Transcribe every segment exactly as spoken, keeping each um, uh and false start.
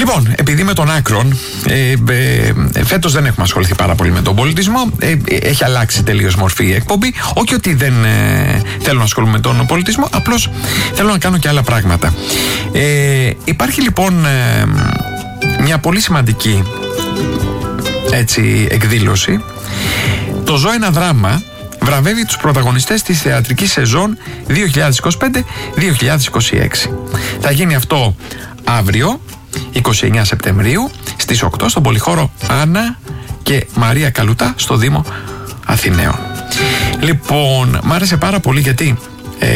Λοιπόν, επειδή με τον Άκρον ε, ε, φέτος δεν έχουμε ασχοληθεί πάρα πολύ με τον πολιτισμό, ε, έχει αλλάξει τελείως μορφή η εκπομπή. Όχι ότι δεν ε, θέλω να ασχολούμαι με τον πολιτισμό, απλώς θέλω να κάνω και άλλα πράγματα. Ε, υπάρχει λοιπόν ε, μια πολύ σημαντική έτσι, εκδήλωση. Το Ζω ένα δράμα βραβεύει τους πρωταγωνιστές της θεατρικής σεζόν δύο χιλιάδες είκοσι πέντε δύο χιλιάδες είκοσι έξι. Θα γίνει αυτό αύριο, είκοσι εννέα Σεπτεμβρίου, στις οκτώ, στον πολυχώρο Άννα και Μαρία Καλουτά, στο Δήμο Αθηναίων. Λοιπόν, μ' άρεσε πάρα πολύ γιατί ε,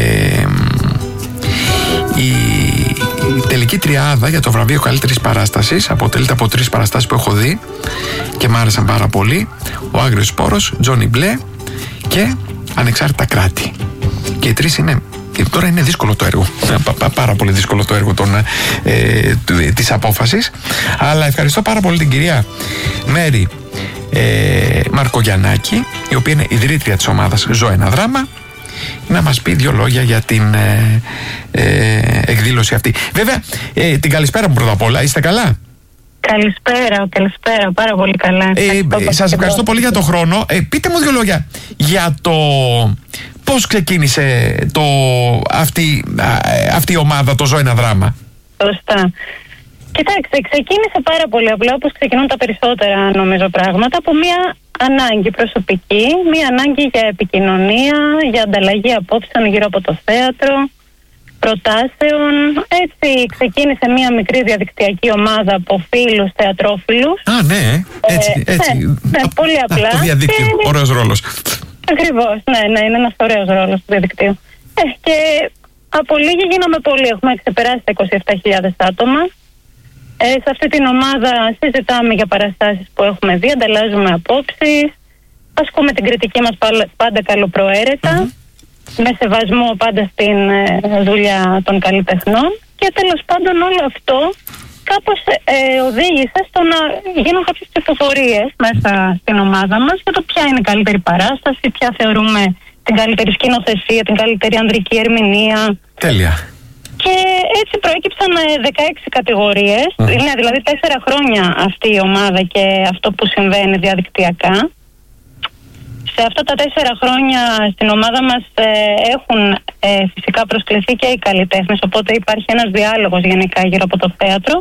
η, η τελική τριάδα για το βραβείο καλύτερης παράστασης αποτελείται από τρεις παραστάσεις που έχω δει και μ' άρεσαν πάρα πολύ. Ο Άγριος Σπόρος, Τζόνι Μπλε και Ανεξάρτητα Κράτη. Και οι τρεις είναι... Τώρα είναι δύσκολο το έργο, πάρα πολύ δύσκολο το έργο των, ε, της απόφασης, αλλά ευχαριστώ πάρα πολύ την κυρία Μέρη ε, Μαρκογιαννάκη, η οποία είναι ιδρύτρια της ομάδας Ζω ένα δράμα, να μας πει δύο λόγια για την ε, ε, εκδήλωση αυτή. Βέβαια, ε, την καλησπέρα μου πρώτα απ' όλα, είστε καλά? Καλησπέρα, καλησπέρα, πάρα πολύ καλά. Ε, ε, σας ευχαριστώ πολύ για το χρόνο. Ε, πείτε μου δύο λόγια για το... Πώς ξεκίνησε το, αυτή, αυτή η ομάδα, το Ζω ένα δράμα? Σωστά. Κοιτάξτε, ξεκίνησε πάρα πολύ απλά, όπως ξεκινούν τα περισσότερα νομίζω πράγματα, από μια ανάγκη προσωπική, μια ανάγκη για επικοινωνία, για ανταλλαγή απόψεων γύρω από το θέατρο, προτάσεων. Έτσι ξεκίνησε μια μικρή διαδικτυακή ομάδα από φίλους, θεατρόφιλους. Α, ναι, έτσι, ε, έτσι. Ναι, ναι, πολύ απλά. Α, το διαδίκτυο, και... ωραίος ρόλος. Ακριβώς, ναι, ναι, είναι ένας ωραίος ρόλος του διαδικτύου. Ε, και από λίγοι γίναμε πολλοί, έχουμε ξεπεράσει τα είκοσι επτά χιλιάδες άτομα. Ε, σε αυτή την ομάδα συζητάμε για παραστάσεις που έχουμε δει, ανταλλάζουμε απόψεις, ασκούμε την κριτική μας πάντα καλοπροαίρετα, mm-hmm. με σεβασμό πάντα στην ε, δουλειά των καλλιτεχνών, και τέλος πάντων όλο αυτό κάπως ε, οδήγησε στο να γίνουν κάποιες ψηφοφορίες μέσα στην ομάδα μας για το ποια είναι η καλύτερη παράσταση, ποια θεωρούμε την καλύτερη σκηνοθεσία, την καλύτερη ανδρική ερμηνεία. Τέλεια. Και έτσι προέκυψαν δεκαέξι κατηγορίες. Mm. Είναι δηλαδή τέσσερα χρόνια αυτή η ομάδα και αυτό που συμβαίνει διαδικτυακά. Σε αυτά τα τέσσερα χρόνια στην ομάδα μας ε, έχουν ε, φυσικά προσκληθεί και οι καλλιτέχνες, οπότε υπάρχει ένας διάλογος γενικά γύρω από το θέατρο.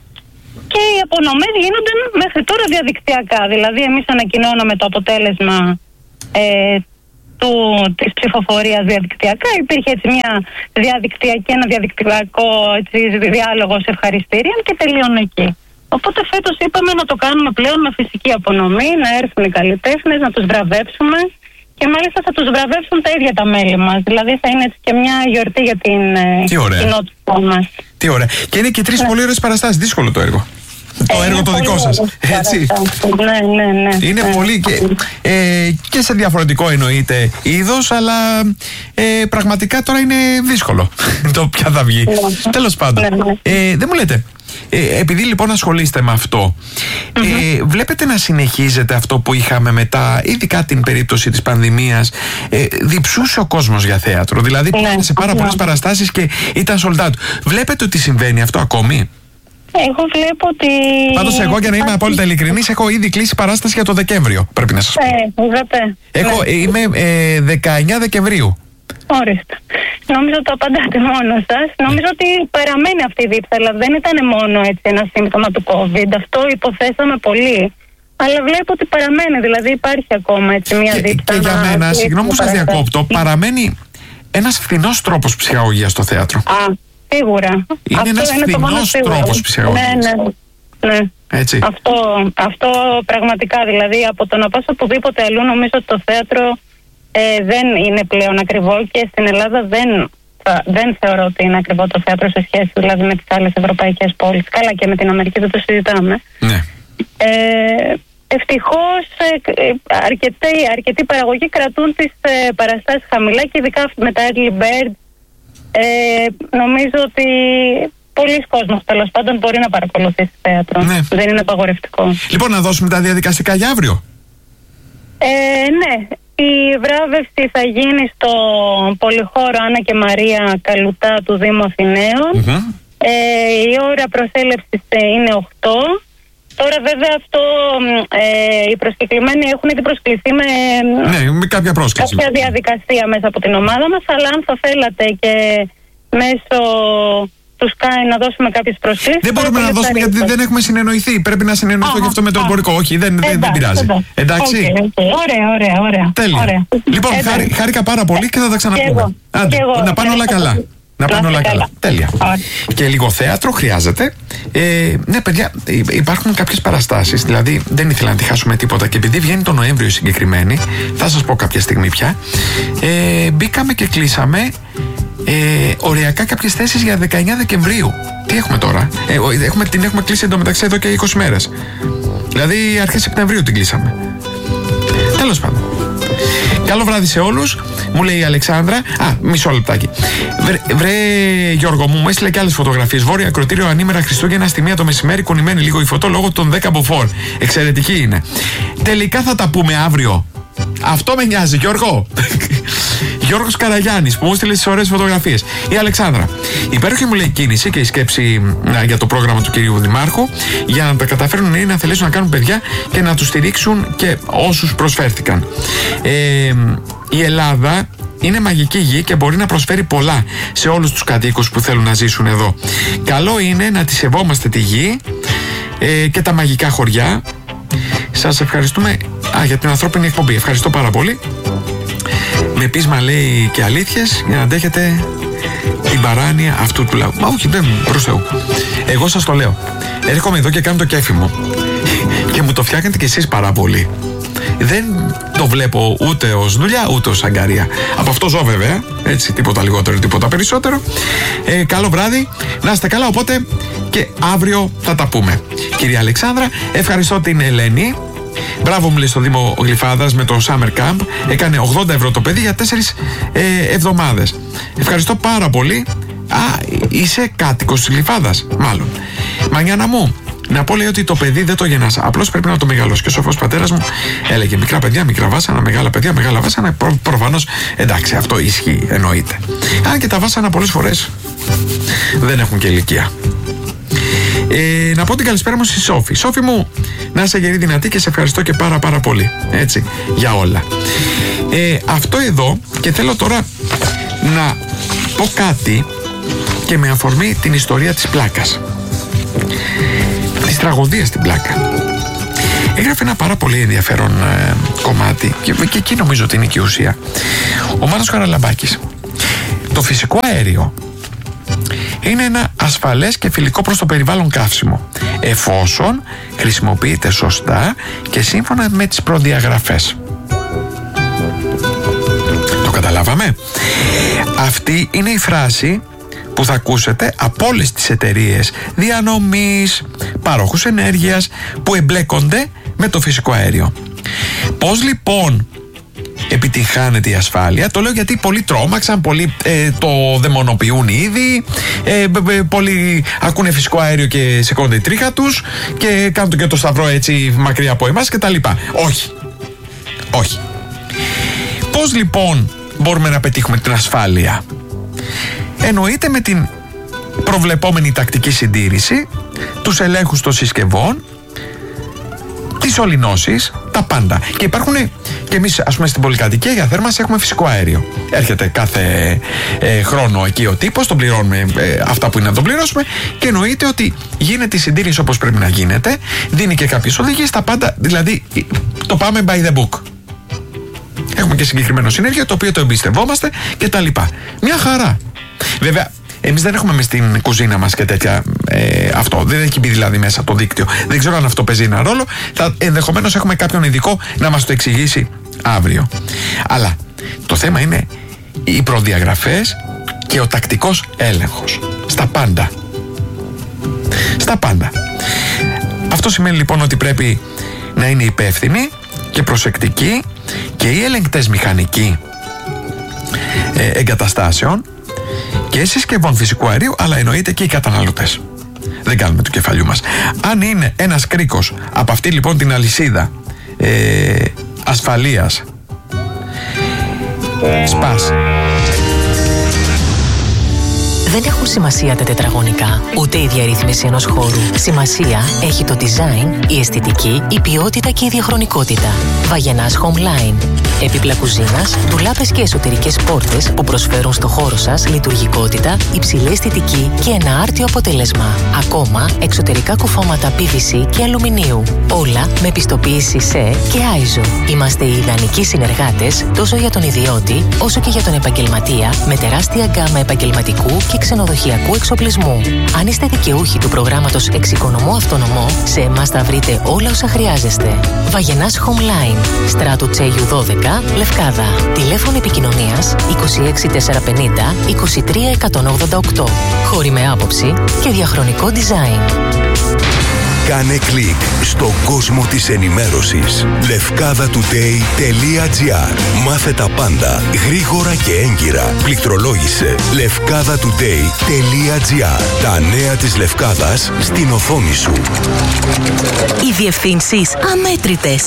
Και οι απονομές γίνονται μέχρι τώρα διαδικτυακά. Δηλαδή εμείς ανακοινώναμε το αποτέλεσμα ε, του, της ψηφοφορίας διαδικτυακά. Υπήρχε έτσι μια διαδικτυακή, ένα διαδικτυακό έτσι, διάλογος ευχαριστήριων και τελείωνε εκεί. Οπότε φέτος είπαμε να το κάνουμε πλέον με φυσική απονομή, να έρθουν οι καλλιτέχνες, να τους βραβεύσουμε, και μάλιστα θα τους βραβεύσουν τα ίδια τα μέλη μας. Δηλαδή θα είναι έτσι και μια γιορτή για την κοινότητά μας. Τι ωραία. Και είναι και τρεις ναι. πολύ ωραίες παραστάσεις. Δύσκολο το έργο. Το ε, έργο το δικό σας. Έτσι. Ναι, ναι, ναι. Είναι ναι. πολύ και, ε, και σε διαφορετικό εννοείται είδος, αλλά ε, πραγματικά τώρα είναι δύσκολο το ποια θα βγει. Ναι. Τέλος πάντων. Ναι, ναι. Ε, δεν μου λέτε. Ε, επειδή λοιπόν ασχολείστε με αυτό, mm-hmm. ε, βλέπετε να συνεχίζετε αυτό που είχαμε μετά, ειδικά την περίπτωση της πανδημίας, ε, διψούσε ο κόσμος για θέατρο, δηλαδή ναι. πήγαν σε πάρα πολλές ναι. παραστάσεις και ήταν sold out. Βλέπετε ότι συμβαίνει αυτό ακόμη? Εγώ βλέπω ότι... Πάντως εγώ, για να είμαι απόλυτα ειλικρινής, έχω ήδη κλείσει παράσταση για το Δεκέμβριο, πρέπει να σας πω. Ε, βέβαια. Έχω, ναι. Είμαι ε, δεκαεννέα Δεκεμβρίου. Ορίστε. Νομίζω το απαντάτε μόνο σας. Νομίζω ότι παραμένει αυτή η δίψα, αλλά δεν ήταν μόνο έτσι ένα σύμπτωμα του COVID. Αυτό υποθέσαμε πολύ. Αλλά βλέπω ότι παραμένει, δηλαδή υπάρχει ακόμα έτσι μια και, δίψα. Και για μένα, συγγνώμη που σας διακόπτω, παραμένει ένας φθηνός τρόπος ψυχαγωγίας στο θέατρο. Α, σίγουρα. Είναι αυτό ένας είναι φθηνός τρόπος ψυχαγωγίας. Ναι, ναι. ναι. Έτσι. Αυτό, αυτό πραγματικά, δηλαδή από το να πας οπουδήποτε αλλού, νομίζω ότι το θέατρο Ε, δεν είναι πλέον ακριβό, και στην Ελλάδα δεν, θα, δεν θεωρώ ότι είναι ακριβό το θέατρο σε σχέση δηλαδή με τις άλλες ευρωπαϊκές πόλεις. Καλά, και με την Αμερική δεν το συζητάμε. Ναι. Ε, ευτυχώς ε, αρκετοί, αρκετοί παραγωγοί κρατούν τις ε, παραστάσεις χαμηλά, και ειδικά με τα early bird ε, νομίζω ότι πολλοί κόσμος τέλος πάντων μπορεί να παρακολουθήσει θέατρο. Ναι. Δεν είναι απαγορευτικό. Λοιπόν, να δώσουμε τα διαδικαστικά για αύριο. Ε, ναι. Η βράβευση θα γίνει στο πολυχώρο Άννα και Μαρία Καλουτά του Δήμου Αθηναίων. Mm-hmm. Ε, η ώρα ώρα προσέλευσης είναι οκτώ. Τώρα βέβαια αυτό ε, οι προσκεκλημένοι έχουν ήδη προσκληθεί με, ναι, με κάποια πρόσκληση. Κάποια διαδικασία μέσα από την ομάδα μας, αλλά αν θα θέλατε και μέσω του Sky να δώσουμε κάποιες προσκλήσεις. Δεν μπορούμε να δώσουμε γιατί δεν έχουμε συνεννοηθεί. Πρέπει να συνεννοηθώ γι' αυτό με το εμπορικό. Όχι, δεν, εντάξει, δεν, δεν πειράζει. Εντάξει. Okay, okay. Ωραία, ωραία, ωραία. Τέλεια. Ωραία. Λοιπόν, χάρη, χάρηκα πάρα πολύ και θα τα ξαναπούμε. Άντε, να πάνε όλα καλά. Να πάνε όλα καλά. καλά. Τέλεια. Άρα. Και λίγο θέατρο χρειάζεται. Ε, ναι, παιδιά, υπάρχουν κάποιες παραστάσεις. Δηλαδή, δεν ήθελα να τη χάσουμε τίποτα. Και επειδή βγαίνει το Νοέμβριο συγκεκριμένη, θα σας πω κάποια στιγμή πια. Ε, μπήκαμε και κλείσαμε ε, οριακά κάποιες θέσεις για δεκαεννιά Δεκεμβρίου. Τι έχουμε τώρα? Ε, έχουμε, την έχουμε κλείσει εντωμεταξύ εδώ και είκοσι μέρες. Δηλαδή, αρχές Σεπτεμβρίου την κλείσαμε. Τέλος πάντων. Καλό βράδυ σε όλους, μου λέει η Αλεξάνδρα. Α, μισό λεπτάκι. Βρε, βρε Γιώργο μου, μου έστειλε και άλλες φωτογραφίες. Βόρειο ακροτήριο ανήμερα Χριστούγεννα στη μία το μεσημέρι, κουνημένη λίγο η φωτό λόγω των δέκα μποφόρ. Εξαιρετική είναι. Τελικά θα τα πούμε αύριο. Αυτό με νοιάζει, Γιώργο. Γιώργος Καραγιάννης που μου έστειλε τις ωραίες φωτογραφίες. Η Αλεξάνδρα. Υπέροχη μου λέει κίνηση και η σκέψη α, για το πρόγραμμα του κυρίου Δημάρχου για να τα καταφέρουν είναι να θελήσουν να κάνουν παιδιά και να τους στηρίξουν και όσους προσφέρθηκαν. Ε, η Ελλάδα είναι μαγική γη και μπορεί να προσφέρει πολλά σε όλους τους κατοίκους που θέλουν να ζήσουν εδώ. Καλό είναι να τη σεβόμαστε τη γη ε, και τα μαγικά χωριά. Σας ευχαριστούμε α, για την ανθρώπινη εκπομπή. Ευχαριστώ πάρα πολύ. Με πείσμα λέει και αλήθειες για να αντέχετε την παράνοια αυτού του λαού. Μα όχι, δεν προς Θεού. Εγώ σας το λέω. Έρχομαι εδώ και κάνω το κέφι μου. Και μου το φτιάχνετε κι εσείς πάρα πολύ. Δεν το βλέπω ούτε ως δουλειά ούτε ως αγκαρία. Από αυτό ζω βέβαια. Έτσι, τίποτα λιγότερο, τίποτα περισσότερο. Ε, καλό βράδυ. Να είστε καλά. Οπότε και αύριο θα τα πούμε. Κυρία Αλεξάνδρα, ευχαριστώ την Ελένη. Μπράβο μου λέει στο Δήμο Γλυφάδας με το Summer Camp. Έκανε ογδόντα ευρώ το παιδί για τέσσερις ε, εβδομάδες. Ευχαριστώ πάρα πολύ. Α, είσαι κάτοικος της Γλυφάδας, μάλλον. Μανιάνα μου, να πω λέει ότι το παιδί δεν το γεννάς. Απλώς πρέπει να το μεγαλώσει. Και ο σοφός πατέρας μου έλεγε μικρά παιδιά, μικρά βάσανα, μεγάλα παιδιά, μεγάλα βάσανα. Προ, προφανώς εντάξει, αυτό ισχύει, εννοείται. Αν και τα βάσανα πολλές φορές δεν έχουν και ηλικία. Ε, να πω την καλησπέρα μου στη Σόφη. Σόφη μου, να είσαι γερή δυνατή και σε ευχαριστώ και πάρα πάρα πολύ. Έτσι, για όλα. Ε, αυτό εδώ και θέλω τώρα να πω κάτι και με αφορμή την ιστορία της πλάκας. Της τραγωδίας στην πλάκα. Έγραφε ένα πάρα πολύ ενδιαφέρον ε, κομμάτι και, και εκεί νομίζω ότι είναι και η ουσία. Ο Μάνος Καραλαμπάκης. Το φυσικό αέριο είναι ένα ασφαλές και φιλικό προς το περιβάλλον καύσιμο, εφόσον χρησιμοποιείται σωστά και σύμφωνα με τις προδιαγραφές. Το καταλάβαμε? Αυτή είναι η φράση που θα ακούσετε από όλες τις εταιρείες διανομής, παρόχους ενέργειας που εμπλέκονται με το φυσικό αέριο. Πώς λοιπόν επιτυχάνεται η ασφάλεια? Το λέω γιατί πολλοί τρόμαξαν, πολλοί ε, το δαιμονοποιούν ήδη, ε, ε, πολλοί ακούνε φυσικό αέριο και σηκώνονται η τρίχα τους και κάνουν και το σταυρό έτσι μακριά από εμάς και τα λοιπά. Όχι. Όχι. Πώς λοιπόν μπορούμε να πετύχουμε την ασφάλεια? Εννοείται με την προβλεπόμενη τακτική συντήρηση, τους ελέγχους των συσκευών, τις ολυνώσεις, τα πάντα. Και υπάρχουν και εμείς, ας πούμε, στην πολυκατοικία για θέρμανση έχουμε φυσικό αέριο. Έρχεται κάθε ε, χρόνο εκεί ο τύπος, τον πληρώνουμε ε, αυτά που είναι να τον πληρώσουμε και εννοείται ότι γίνεται η συντήρηση όπως πρέπει να γίνεται, δίνει και κάποιες οδηγίες, τα πάντα, δηλαδή το πάμε by the book. Έχουμε και συγκεκριμένο συνέργειο το οποίο το εμπιστευόμαστε και τα λοιπά. Μια χαρά. Βέβαια, εμείς δεν έχουμε μες στην κουζίνα μας και τέτοια ε, αυτό. Δεν έχει μπει δηλαδή μέσα το δίκτυο. Δεν ξέρω αν αυτό παίζει ένα ρόλο. Θα, ενδεχομένως έχουμε κάποιον ειδικό να μας το εξηγήσει αύριο. Αλλά το θέμα είναι οι προδιαγραφές και ο τακτικός έλεγχος. Στα πάντα. Στα πάντα. Αυτό σημαίνει λοιπόν ότι πρέπει να είναι υπεύθυνοι και προσεκτικοί και οι ελεγκτές μηχανικοί ε, εγκαταστάσεων και συσκευών φυσικού αερίου, αλλά εννοείται και οι καταναλωτές. Δεν κάνουμε του κεφαλιού μας. Αν είναι ένας κρίκος από αυτή λοιπόν την αλυσίδα ε, ασφαλείας, σπάσει. Δεν έχουν σημασία τα τετραγωνικά, ούτε η διαρρύθμιση ενός χώρου. Σημασία έχει το design, η αισθητική, η ποιότητα και η διαχρονικότητα. Βαγενάς Homeline. Έπιπλα κουζίνας, ντουλάπες και εσωτερικές πόρτες που προσφέρουν στο χώρο σας λειτουργικότητα, υψηλή αισθητική και ένα άρτιο αποτέλεσμα. Ακόμα, εξωτερικά κουφώματα πι βι σι και αλουμινίου. Όλα με πιστοποίηση σι ι και άιζο. Είμαστε οι ιδανικοί συνεργάτες τόσο για τον ιδιώτη όσο και για τον επαγγελματία, με τεράστια γκάμα επαγγελματικού και ξενοδοχειακού εξοπλισμού. Αν είστε δικαιούχοι του προγράμματος Εξοικονομώ Αυτονομό, σε εμάς θα βρείτε όλα όσα χρειάζεστε. Βαγενάς Homeline, Στράτου Τσέγιου δώδεκα, Λευκάδα. Τηλέφωνο επικοινωνίας είκοσι έξι τετρακόσια πενήντα είκοσι τρία εκατόν ογδόντα οκτώ. Χώροι με άποψη και διαχρονικό design. Κάνε κλικ στον κόσμο της ενημέρωσης. λευκάδα τουντέι τελεία τζι άρ. Μάθε τα πάντα γρήγορα και έγκυρα. Πληκτρολόγησε λευκάδα τουντέι τελεία τζι άρ. Τα νέα της Λευκάδας στην οθόνη σου. Οι διευθύνσεις αμέτρητες.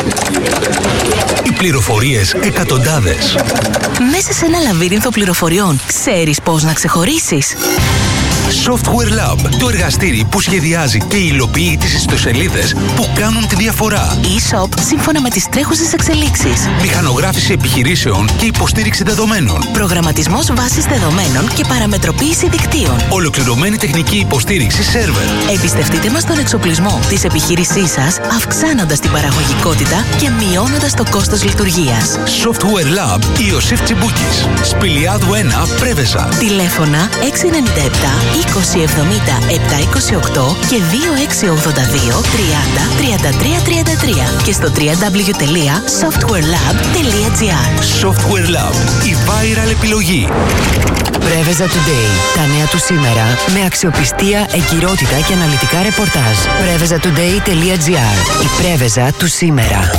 Οι πληροφορίες εκατοντάδες. Μέσα σε ένα λαβύρινθο πληροφοριών, ξέρεις πώς να ξεχωρίσεις? Software Lab, το εργαστήρι που σχεδιάζει και υλοποιεί τις ιστοσελίδες που κάνουν τη διαφορά. E-shop σύμφωνα με τις τρέχουσες εξελίξεις. Μηχανογράφηση επιχειρήσεων και υποστήριξη δεδομένων. Προγραμματισμός βάσης δεδομένων και παραμετροποίηση δικτύων. Ολοκληρωμένη τεχνική υποστήριξη σερβερ. Εμπιστευτείτε μας τον εξοπλισμό της επιχείρησής σας, αυξάνοντας την παραγωγικότητα και μειώνοντας το κόστος λειτουργίας. Software Lab Ιωσήφ Τσιμπούκης. Σπηλιάδου ένα, Πρέβεζα. Τηλέφωνα έξι εννιά επτά είκοσι εβδομήντα επτακόσια είκοσι οκτώ και δύο έξι ογδόντα δύο τριάντα τριάντα τρία τριάντα τρία και στο double-u double-u double-u τελεία software lab τελεία τζι άρ. Software Lab, η viral επιλογή. Πρέβεζα Today. Τα νέα του σήμερα με αξιοπιστία, εγκυρότητα και αναλυτικά ρεπορτάζ. πρέβεζα τουντέι τελεία τζι άρ. Η Πρέβεζα του σήμερα.